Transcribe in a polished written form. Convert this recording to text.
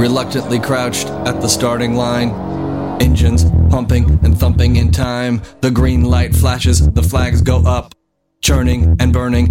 reluctantly crouched at the starting line. Engines pumping and thumping in time. The green light flashes, the flags go up. Churning and burning